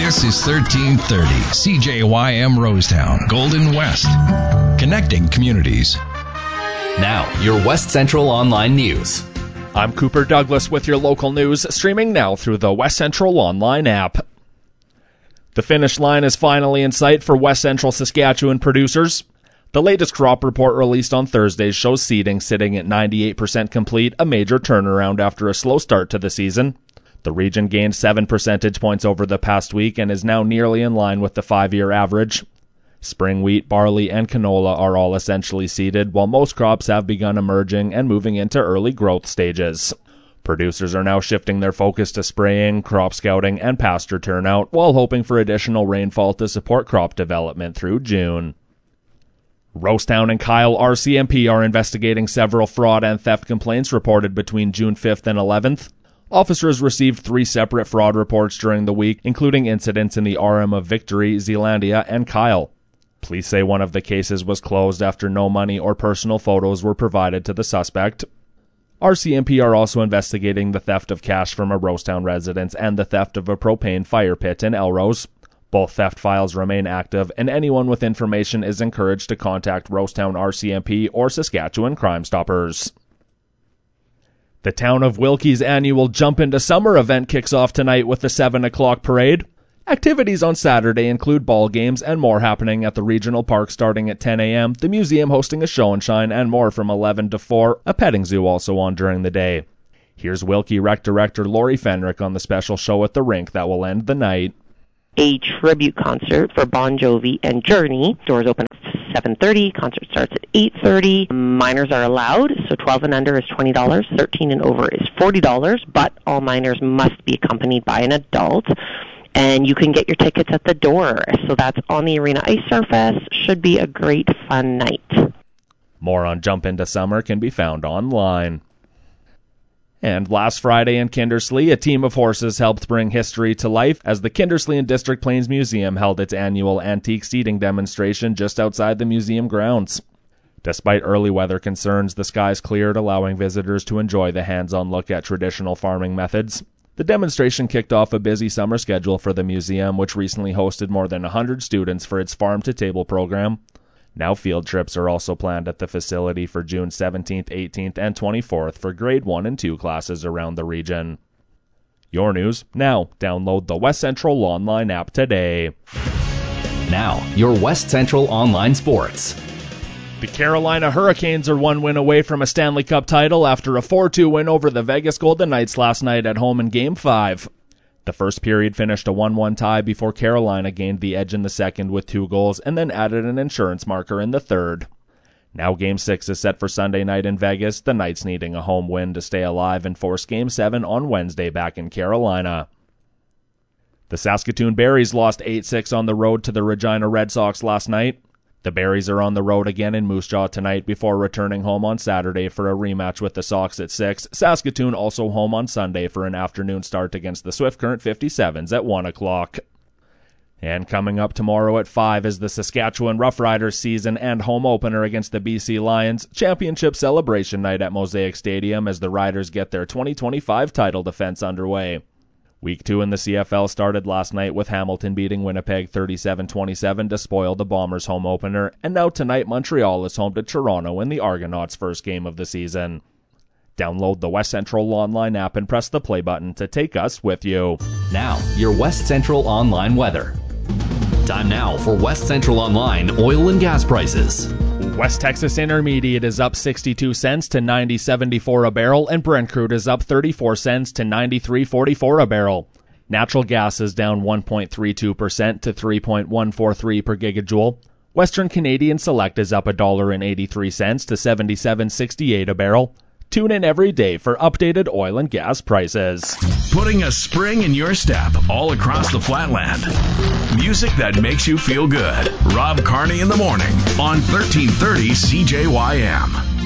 This is 1330 CJYM Rosetown, Golden West. Connecting communities. Now, your West Central Online News. I'm Cooper Douglas with your local news, streaming now through the West Central Online app. The finish line is finally in sight for West Central Saskatchewan producers. The latest crop report released on Thursday shows seeding sitting at 98% complete, a major turnaround after a slow start to the season. The region gained 7 percentage points over the past week and is now nearly in line with the 5-year average. Spring wheat, barley, and canola are all essentially seeded, while most crops have begun emerging and moving into early growth stages. Producers are now shifting their focus to spraying, crop scouting, and pasture turnout, while hoping for additional rainfall to support crop development through June. Rosetown and Kyle RCMP are investigating several fraud and theft complaints reported between June 5th and 11th. Officers received 3 separate fraud reports during the week, including incidents in the RM of Victory, Zealandia, and Kyle. Police say one of the cases was closed after no money or personal photos were provided to the suspect. RCMP are also investigating the theft of cash from a Rosetown residence and the theft of a propane fire pit in Elrose. Both theft files remain active, and anyone with information is encouraged to contact Rosetown RCMP or Saskatchewan Crime Stoppers. The Town of Wilkie's annual Jump Into Summer event kicks off tonight with the 7 o'clock parade. Activities on Saturday include ball games and more happening at the regional park starting at 10 a.m., the museum hosting a show and shine, and more from 11 to 4, a petting zoo also on during the day. Here's Wilkie Rec Director Lori Fenrick on the special show at the rink that will end the night. A tribute concert for Bon Jovi and Journey. Doors open at 7:30. Concert starts at 8:30. Minors are allowed, so 12 and under is $20. 13 and over is $40, but all minors must be accompanied by an adult. And you can get your tickets at the door. So that's on the Arena Ice Surface. Should be a great, fun night. More on Jump Into Summer can be found online. And last Friday in Kindersley, a team of horses helped bring history to life as the Kindersley and District Plains Museum held its annual antique seating demonstration just outside the museum grounds. Despite early weather concerns, the skies cleared, allowing visitors to enjoy the hands-on look at traditional farming methods. The demonstration kicked off a busy summer schedule for the museum, which recently hosted more than 100 students for its farm-to-table program. Now field trips are also planned at the facility for June 17th, 18th, and 24th for grade 1 and 2 classes around the region. Your news now. Download the West Central Online app today. Now, your West Central Online Sports. The Carolina Hurricanes are 1 win away from a Stanley Cup title after a 4-2 win over the Vegas Golden Knights last night at home in Game 5. The first period finished a 1-1 tie before Carolina gained the edge in the second with 2 goals and then added an insurance marker in the third. Now Game 6 is set for Sunday night in Vegas, the Knights needing a home win to stay alive and force Game 7 on Wednesday back in Carolina. The Saskatoon Berries lost 8-6 on the road to the Regina Red Sox last night. The Berries are on the road again in Moose Jaw tonight before returning home on Saturday for a rematch with the Sox at 6. Saskatoon also home on Sunday for an afternoon start against the Swift Current 57s at 1 o'clock. And coming up tomorrow at 5 is the Saskatchewan Roughriders season and home opener against the BC Lions, championship celebration night at Mosaic Stadium as the Riders get their 2025 title defense underway. Week 2 in the CFL started last night with Hamilton beating Winnipeg 37-27 to spoil the Bombers' home opener, and now tonight Montreal is home to Toronto in the Argonauts' first game of the season. Download the West Central Online app and press the play button to take us with you. Now, your West Central Online weather. Time now for West Central Online oil and gas prices. West Texas Intermediate is up 62 cents to 90.74 a barrel, and Brent crude is up 34 cents to 93.44 a barrel. Natural gas is down 1.32% to 3.143 per gigajoule. Western Canadian Select is up $1.83 to 77.68 a barrel. Tune in every day for updated oil and gas prices. Putting a spring in your step all across the flatland. Music that makes you feel good. Rob Carney in the morning on 1330 CJYM.